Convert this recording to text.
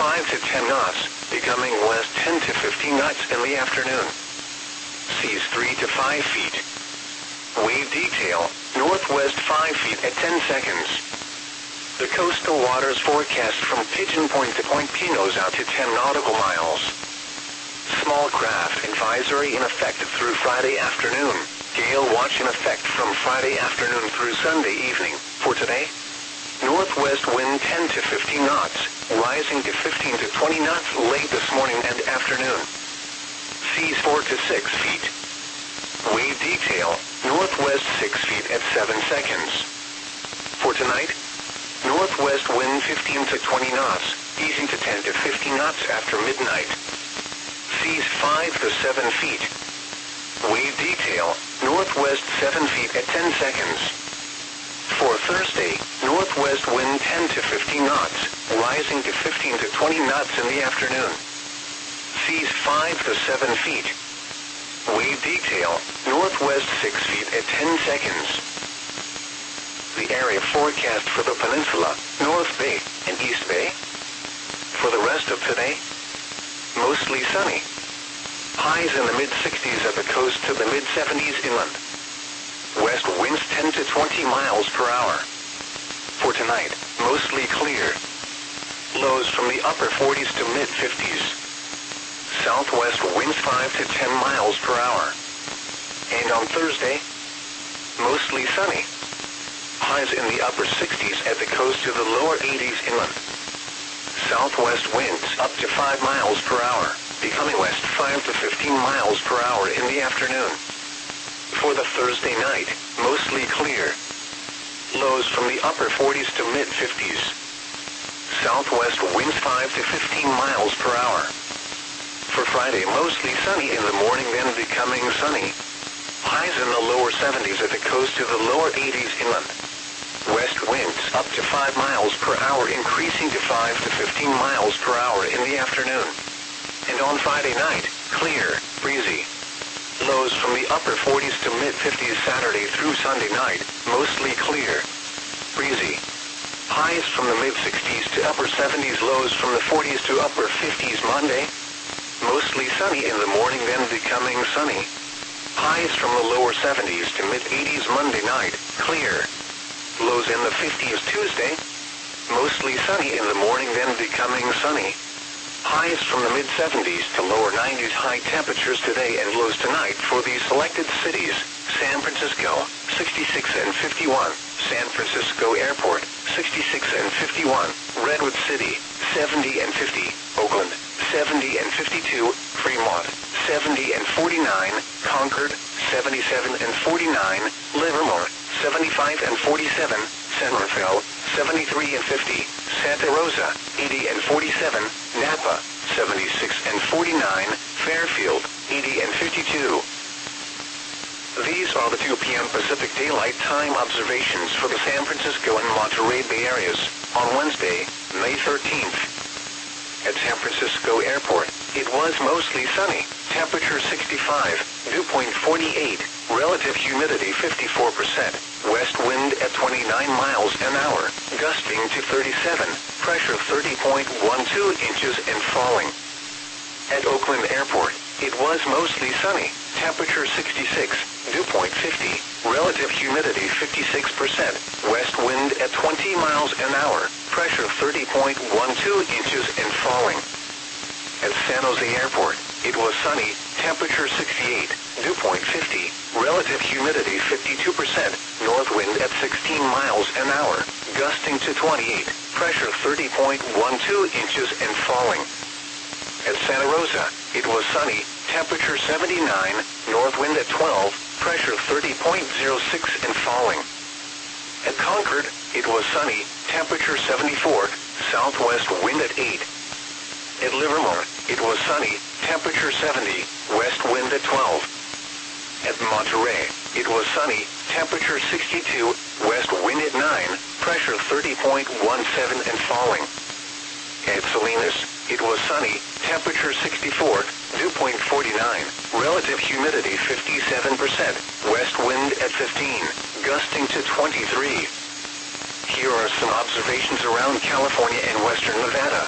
5 to 10 knots, becoming west 10 to 15 knots in the afternoon. Seas 3 to 5 feet. Wave detail, northwest 5 feet at 10 seconds. The coastal waters forecast from Pigeon Point to Point Pinos out to 10 nautical miles. Small craft advisory in effect through Friday afternoon. Gale watch in effect from Friday afternoon through Sunday evening. For today, northwest wind 10 to 15 knots, rising to 15 to 20 knots late this morning and afternoon. Seas 4 to 6 feet. Wave detail, northwest 6 feet at 7 seconds. For tonight, northwest wind 15 to 20 knots, easing to 10 to 15 knots after midnight. Seas 5 to 7 feet. Wave detail, northwest 7 feet at 10 seconds. For Thursday, northwest wind 10 to 15 knots, rising to 15 to 20 knots in the afternoon. Seas 5 to 7 feet. Wave detail, northwest 6 feet at 10 seconds. The area forecast for the peninsula, North Bay and East Bay. For the rest of today, mostly sunny. Highs in the mid-60s at the coast to the mid-70s inland. West winds 10 to 20 miles per hour. For tonight, mostly clear. Lows from the upper 40s to mid-50s. Southwest winds 5 to 10 miles per hour. And on Thursday, mostly sunny. Highs in the upper 60s at the coast to the lower 80s inland. Southwest winds up to 5 miles per hour, becoming west 5 to 15 miles per hour in the afternoon. For the Thursday night, mostly clear. Lows from the upper 40s to mid-50s. Southwest winds 5 to 15 miles per hour. For Friday, mostly sunny in the morning, then becoming sunny. Highs in the lower 70s at the coast to the lower 80s inland. West winds up to 5 miles per hour, increasing to 5 to 15 miles per hour in the afternoon. And on Friday night, clear, breezy. Lows from the upper 40s to mid-50s Saturday through Sunday night, mostly clear, breezy. Highs from the mid-60s to upper 70s, lows from the 40s to upper 50s Monday. Mostly sunny in the morning, then becoming sunny. Highs from the lower 70s to mid-80s Monday night, clear. Lows in the 50s Tuesday. Mostly sunny in the morning, then becoming sunny. Highs from the mid-70s to lower 90s high temperatures today and lows tonight for these selected cities: San Francisco, 66 and 51, San Francisco Airport, 66 and 51, Redwood City, 70 and 50, Oakland, 70 and 52, Fremont, 70 and 49, Concord, 77 and 49, Livermore, 75 and 47, San Rafael, 73 and 50, Santa Rosa, 80 and 47, Napa, 76 and 49, Fairfield, 80 and 52. These are the 2 p.m. Pacific Daylight Time observations for the San Francisco and Monterey Bay areas on Wednesday, May 13th. At San Francisco Airport, it was mostly sunny, temperature 65, dew point 48, relative humidity 54%, west wind at 29 miles an hour, gusting to 37, pressure 30.12 inches and falling. At Oakland Airport, it was mostly sunny, temperature 66, dew point 50, relative humidity 56%, west wind at 20 miles an hour, pressure 30.12 inches and falling. At San Jose Airport, it was sunny, temperature 68, dew point 50, relative humidity 52%, north wind at 16 miles an hour, gusting to 28, pressure 30.12 inches and falling. At Santa Rosa, it was sunny, temperature 79, north wind at 12, pressure 30.06 and falling. At Concord, it was sunny, temperature 74, southwest wind at 8. At Livermore, it was sunny, temperature 70, west wind at 12. At Monterey, it was sunny, temperature 62, west wind at 9, pressure 30.17 and falling. At Salinas, it was sunny, temperature 64, dew point 49, relative humidity 57%, west wind at 15, gusting to 23. Here are some observations around California and western Nevada.